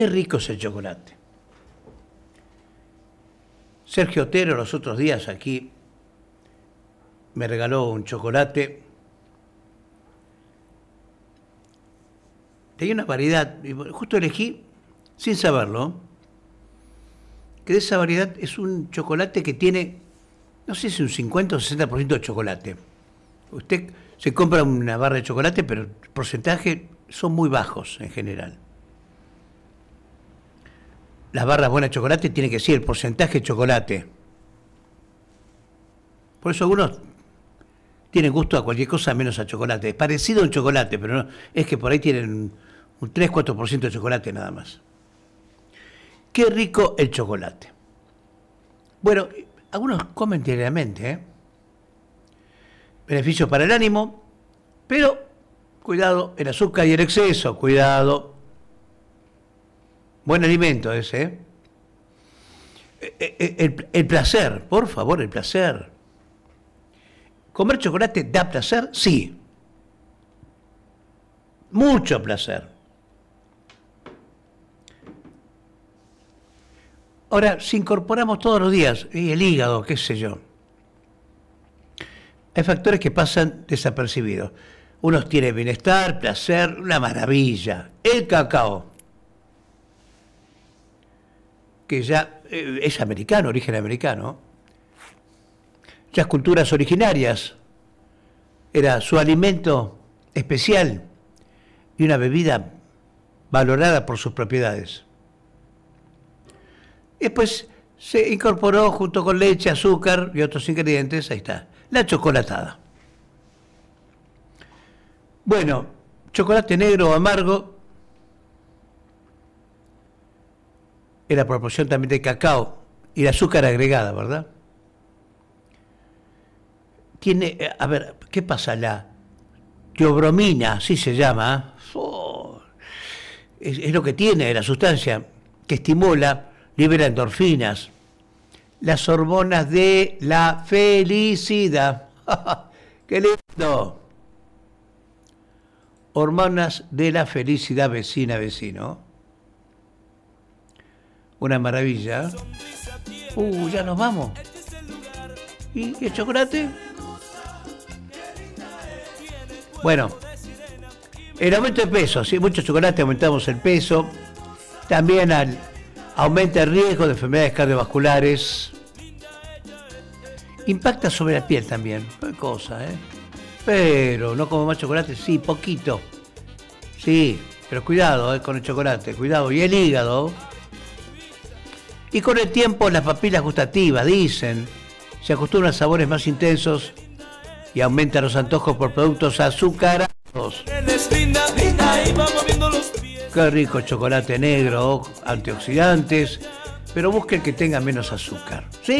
Qué rico es el chocolate. Sergio Otero los otros días aquí me regaló un chocolate. Tenía una variedad, y justo elegí, sin saberlo, que de esa variedad es un chocolate que tiene, no sé si un 50 o 60% de chocolate. Usted se compra una barra de chocolate, pero el porcentaje son muy bajos en general. Las barras buenas de chocolate tiene que ser el porcentaje de chocolate. Por eso algunos tienen gusto a cualquier cosa menos a chocolate. Es parecido a un chocolate, pero no, es que por ahí tienen un 3-4% de chocolate nada más. Qué rico el chocolate. Bueno, algunos comen diariamente, beneficios para el ánimo, pero cuidado, el azúcar y el exceso, cuidado. Buen alimento ese, El placer, por favor, el placer. ¿Comer chocolate da placer? Sí. Mucho placer. Ahora, si incorporamos todos los días, y el hígado, qué sé yo, hay factores que pasan desapercibidos. Unos tienen bienestar, placer, una maravilla. El cacao, que ya es americano, origen americano, las culturas originarias, era su alimento especial y una bebida valorada por sus propiedades. Después se incorporó junto con leche, azúcar y otros ingredientes, ahí está, la chocolatada. Bueno, chocolate negro o amargo, era proporción también de cacao y de azúcar agregada, ¿verdad? Tiene, a ver, ¿qué pasa? La teobromina, así se llama, es lo que tiene la sustancia que estimula, libera endorfinas, las hormonas de la felicidad. ¡Qué lindo! Hormonas de la felicidad, vecina, vecino. Una maravilla. Ya nos vamos. ¿Y el chocolate? Bueno, el aumento de peso, sí, mucho chocolate, aumentamos el peso. También aumenta el riesgo de enfermedades cardiovasculares. Impacta sobre la piel también, no hay cosa, Pero no como más chocolate, sí, poquito. Sí, pero cuidado con el chocolate, cuidado. Y el hígado. Y con el tiempo las papilas gustativas, dicen, se acostumbran a sabores más intensos y aumentan los antojos por productos azucarados. Qué rico chocolate negro, antioxidantes, pero busque el que tenga menos azúcar. ¿Sí?